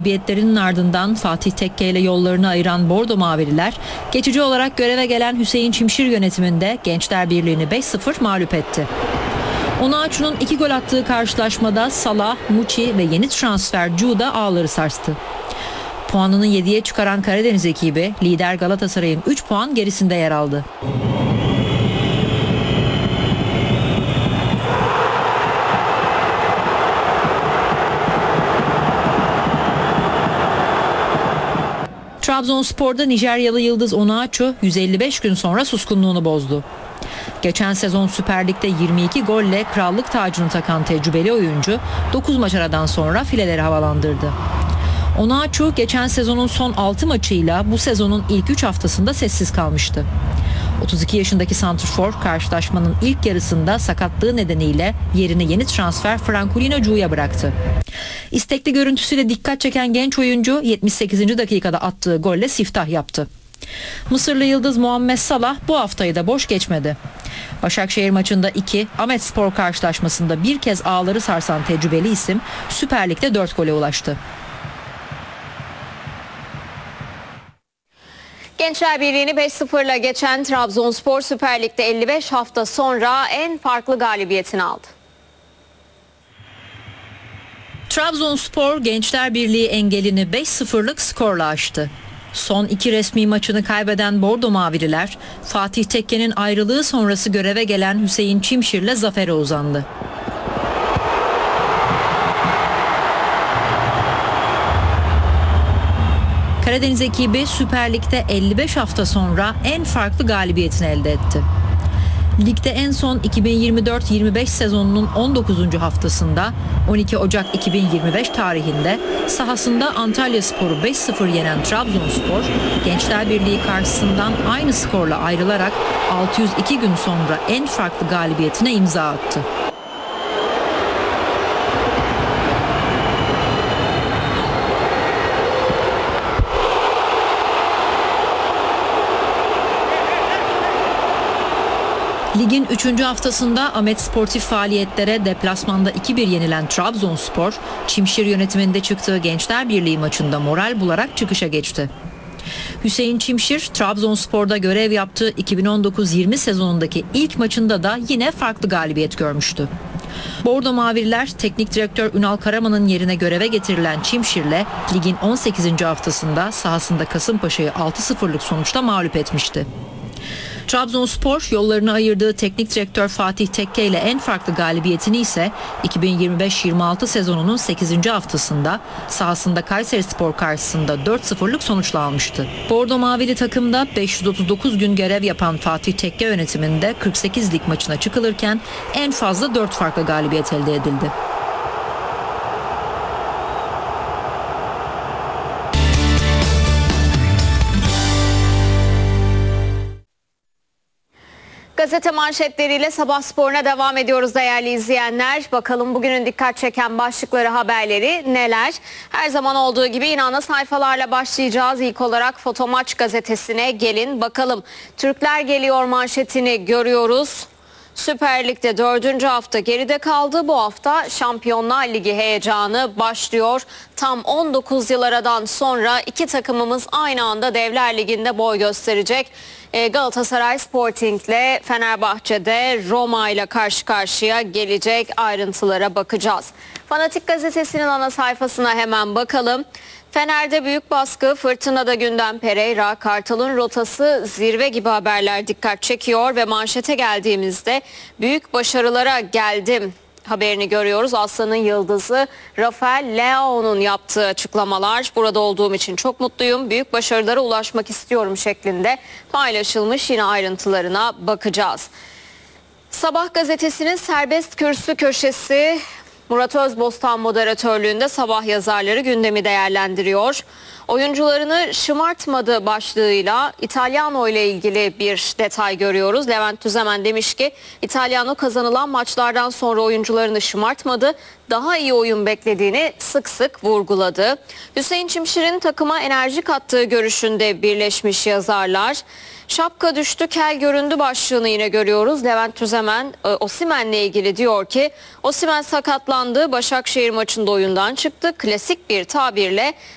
mağlubiyetlerinin ardından Fatih Tekke ile yollarını ayıran Bordo Mavililer, geçici olarak göreve gelen Hüseyin Çimşir yönetiminde Gençler Birliği'ni 5-0 mağlup etti. Onuachu'nun 2 gol attığı karşılaşmada Salah, Muçi ve yeni transfer Cuda ağları sarstı. Puanını 7'ye çıkaran Karadeniz ekibi lider Galatasaray'ın 3 puan gerisinde yer aldı. Trabzonspor'da Nijeryalı yıldız Onuachu 155 gün sonra suskunluğunu bozdu. Geçen sezon Süper Lig'de 22 golle krallık tacını takan tecrübeli oyuncu 9 maç aradan sonra fileleri havalandırdı. Onuachu geçen sezonun son 6 maçıyla bu sezonun ilk 3 haftasında sessiz kalmıştı. 32 yaşındaki santrfor karşılaşmanın ilk yarısında sakatlığı nedeniyle yerini yeni transfer Francolino Cu'ya bıraktı. İstekli görüntüsüyle dikkat çeken genç oyuncu 78. dakikada attığı golle siftah yaptı. Mısırlı yıldız Muhammed Salah bu haftayı da boş geçmedi. Başakşehir maçında 2, Ahmetspor karşılaşmasında bir kez ağları sarsan tecrübeli isim Süper Lig'de 4 gole ulaştı. Gençler Birliği'ni 5-0'la geçen Trabzonspor Süper Lig'de 55 hafta sonra en farklı galibiyetini aldı. Trabzonspor Gençler Birliği engelini 5-0'lık skorla aştı. Son 2 resmi maçını kaybeden Bordo Mavililer, Fatih Tekke'nin ayrılığı sonrası göreve gelen Hüseyin Çimşir'le zafere uzandı. Karadeniz ekibi Süper Lig'de 55 hafta sonra en farklı galibiyetini elde etti. Ligde en son 2024-25 sezonunun 19. haftasında 12 Ocak 2025 tarihinde sahasında Antalyaspor'u 5-0 yenen Trabzonspor, Gençler Birliği karşısından aynı skorla ayrılarak 602 gün sonra en farklı galibiyetine imza attı. Ligin 3. haftasında Ahmet sportif faaliyetlere deplasmanda 2-1 yenilen Trabzonspor, Çimşir yönetiminde çıktığı Gençler Birliği maçında moral bularak çıkışa geçti. Hüseyin Çimşir, Trabzonspor'da görev yaptığı 2019-20 sezonundaki ilk maçında da yine farklı galibiyet görmüştü. Bordo Mavililer, teknik direktör Ünal Karaman'ın yerine göreve getirilen Çimşir'le ligin 18. haftasında sahasında Kasımpaşa'yı 6-0'lık sonuçta mağlup etmişti. Trabzonspor yollarını ayırdığı teknik direktör Fatih Tekke ile en farklı galibiyetini ise 2025-26 sezonunun 8. haftasında sahasında Kayserispor karşısında 4-0'lık sonuçla almıştı. Bordo Mavili takımda 539 gün görev yapan Fatih Tekke yönetiminde 48 lig maçına çıkılırken en fazla 4 farklı galibiyet elde edildi. Gazete manşetleriyle sabah sporuna devam ediyoruz değerli izleyenler. Bakalım bugünün dikkat çeken başlıkları, haberleri neler? Her zaman olduğu gibi yine ana sayfalarla başlayacağız. İlk olarak Fotomaç gazetesine gelin bakalım. Türkler geliyor manşetini görüyoruz. Süper Lig'de 4. hafta geride kaldı. Bu hafta Şampiyonlar Ligi heyecanı başlıyor. Tam 19 yıl aradan sonra iki takımımız aynı anda Devler Ligi'nde boy gösterecek. Galatasaray Sporting ile Fenerbahçe'de Roma ile karşı karşıya gelecek, ayrıntılara bakacağız. Fanatik gazetesinin ana sayfasına hemen bakalım. Fener'de büyük baskı, fırtınada gündem Pereira, Kartal'ın rotası zirve gibi haberler dikkat çekiyor ve manşete geldiğimizde büyük başarılara geldim haberini görüyoruz. Aslan'ın yıldızı Rafael Leao'nun yaptığı açıklamalar, burada olduğum için çok mutluyum, büyük başarılara ulaşmak istiyorum şeklinde paylaşılmış, yine ayrıntılarına bakacağız. Sabah gazetesinin serbest kürsü köşesi Murat Özbostan moderatörlüğünde sabah yazarları gündemi değerlendiriyor. Oyuncularını şımartmadı başlığıyla İtalyano ile ilgili bir detay görüyoruz. Levent Tüzemen demiş ki İtalyano kazanılan maçlardan sonra oyuncularını şımartmadı, daha iyi oyun beklediğini sık sık vurguladı. Hüseyin Çimşir'in takıma enerji kattığı görüşünde birleşmiş yazarlar. Şapka düştü, kel göründü başlığını yine görüyoruz. Levent Tüzemen Osimhen'le ilgili diyor ki Osimhen sakatlandı, Başakşehir maçında oyundan çıktı. Klasik bir tabirle